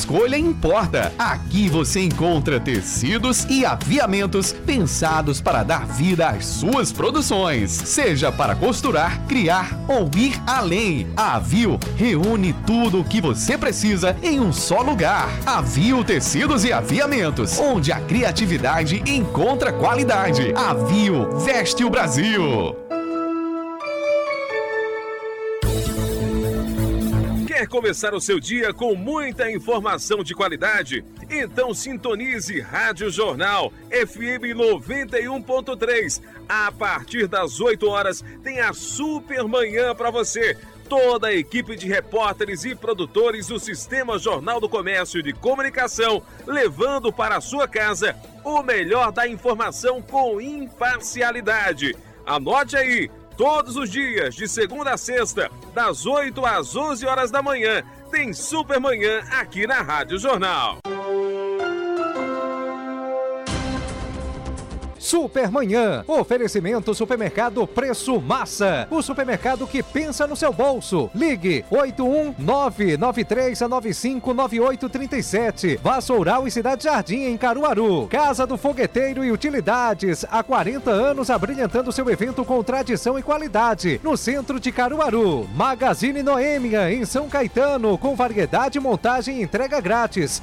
escolha importa. Aqui você encontra tecidos e aviamentos pensados para dar vida às suas produções, seja para costurar, criar ou ir além. A Avio reúne tudo o que você precisa em um só lugar. Avio Tecidos e Aviamentos, onde a criatividade encontra qualidade. Avio veste o Brasil. Quer começar o seu dia com muita informação de qualidade? Então sintonize Rádio Jornal FM 91.3. A partir das 8 horas tem a Super Manhã para você. Toda a equipe de repórteres e produtores do Sistema Jornal do Comércio e de Comunicação, levando para a sua casa o melhor da informação com imparcialidade. Anote aí, todos os dias, de segunda a sexta, das 8 às 11 horas da manhã, tem Super Manhã aqui na Rádio Jornal. Supermanhã, oferecimento Supermercado Preço Massa, o supermercado que pensa no seu bolso. Ligue 81993959837. Vassoural e Cidade Jardim em Caruaru. Casa do Fogueteiro e Utilidades, há 40 anos abrilhantando seu evento com tradição e qualidade, no centro de Caruaru. Magazine Noêmia em São Caetano, com variedade, montagem e entrega grátis.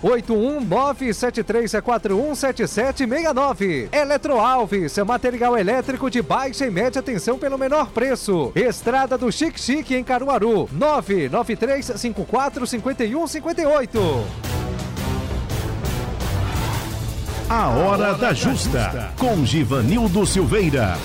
81973417769. Eletroalves, material elétrico de baixa e média tensão pelo menor preço. Estrada do Chique Chique em Caruaru, 993545158. A Hora da Justa, com Givanildo Silveira.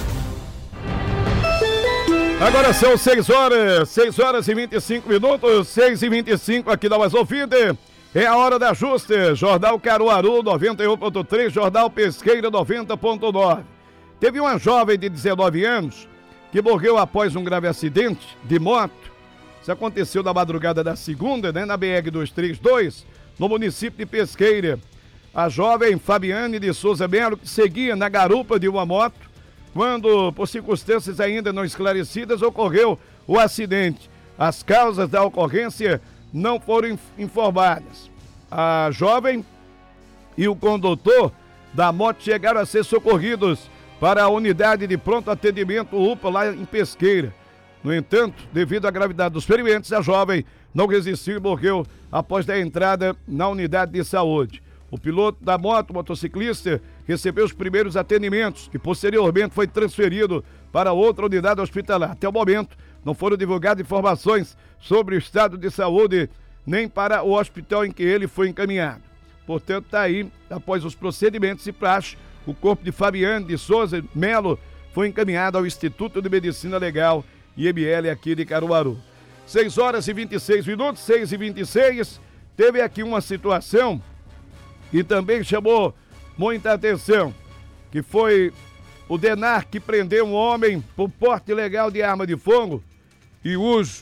Agora são 6 horas e 25 minutos, 6h25 aqui na Mais Ouvida. É a Hora da Justa, Jornal Caruaru 91.3, Jornal Pesqueira 90.9. Teve uma jovem de 19 anos que morreu após um grave acidente de moto. Isso aconteceu na madrugada da segunda, na BR-232, no município de Pesqueira. A jovem Fabiane de Souza Melo, que seguia na garupa de uma moto, quando, por circunstâncias ainda não esclarecidas, ocorreu o acidente. As causas da ocorrência não foram informadas. A jovem e o condutor da moto chegaram a ser socorridos para a unidade de pronto atendimento UPA lá em Pesqueira. No entanto, devido à gravidade dos ferimentos, a jovem não resistiu e morreu após a entrada na unidade de saúde. O piloto da moto, motociclista, recebeu os primeiros atendimentos e posteriormente foi transferido para outra unidade hospitalar. Até o momento, não foram divulgadas informações sobre o estado de saúde, nem para o hospital em que ele foi encaminhado. Portanto, está aí, após os procedimentos e praxe, o corpo de Fabiane de Souza Melo foi encaminhado ao Instituto de Medicina Legal, IML, aqui de Caruaru. 6 horas e 26 minutos, 6h26, teve aqui uma situação que também chamou muita atenção, que foi o DENAR que prendeu um homem por porte ilegal de arma de fogo e uso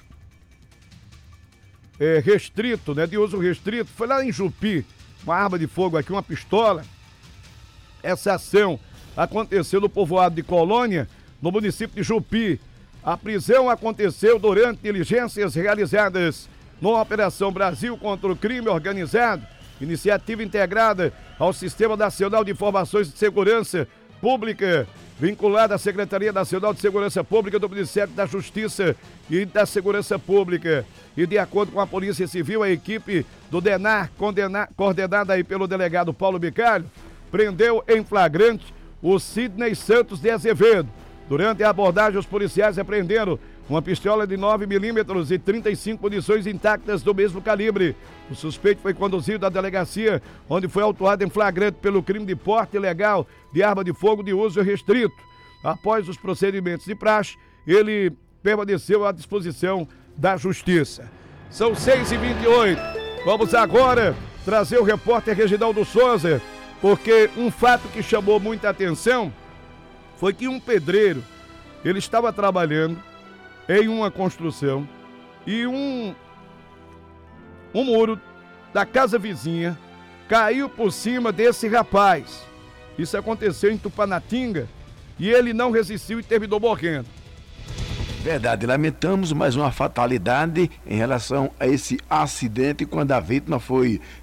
restrito, de uso restrito. Foi lá em Jupi, uma arma de fogo aqui, uma pistola. Essa ação aconteceu no povoado de Colônia, no município de Jupi. A prisão aconteceu durante diligências realizadas numa Operação Brasil contra o Crime Organizado, iniciativa integrada ao Sistema Nacional de Informações de Segurança Pública, vinculada à Secretaria Nacional de Segurança Pública do Ministério da Justiça e da Segurança Pública. E de acordo com a Polícia Civil, a equipe do DENAR, coordenada aí pelo delegado Paulo Bicalho, prendeu em flagrante o Sidney Santos de Azevedo. Durante a abordagem, os policiais apreenderam uma pistola de 9mm e 35 munições intactas do mesmo calibre. O suspeito foi conduzido à delegacia, onde foi autuado em flagrante pelo crime de porte ilegal de arma de fogo de uso restrito. Após os procedimentos de praxe, ele permaneceu à disposição da Justiça. São 6h28. Vamos agora trazer o repórter Reginaldo Souza, porque um fato que chamou muita atenção foi que um pedreiro, ele estava trabalhando em uma construção e um muro da casa vizinha caiu por cima desse rapaz. Isso aconteceu em Tupanatinga e ele não resistiu e terminou morrendo. Verdade, lamentamos mais uma fatalidade em relação a esse acidente quando a vítima foi